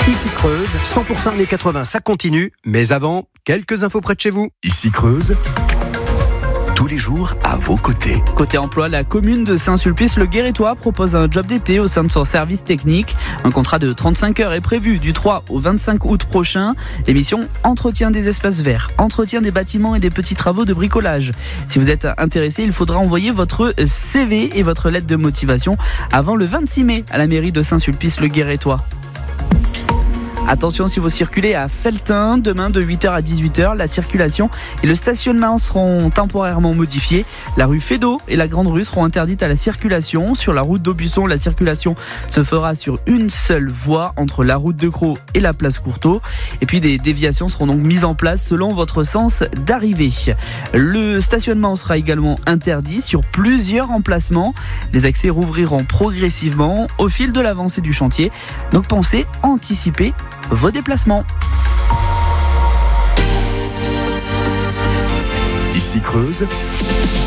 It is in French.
Ici Creuse, 100% années 80, ça continue. Mais avant, quelques infos près de chez vous. Ici Creuse, tous les jours à vos côtés. Côté emploi, la commune de Saint-Sulpice-le-Guérétois propose un job d'été au sein de son service technique. Un contrat de 35 heures est prévu du 3 au 25 août prochain. L'émission entretien des espaces verts, entretien des bâtiments et des petits travaux de bricolage. Si vous êtes intéressé, il faudra envoyer votre CV et votre lettre de motivation avant le 26 mai à la mairie de Saint-Sulpice-le-Guérétois. Attention si vous circulez à Felletin, demain de 8h à 18h, la circulation et le stationnement seront temporairement modifiés. La rue Fédot et la Grande Rue seront interdites à la circulation. Sur la route d'Aubusson, la circulation se fera sur une seule voie entre la route de Crau et la place Courtauld. Et puis des déviations seront donc mises en place selon votre sens d'arrivée. Le stationnement sera également interdit sur plusieurs emplacements. Les accès rouvriront progressivement au fil de l'avancée du chantier. Donc pensez à anticiper vos déplacements. Ici Creuse,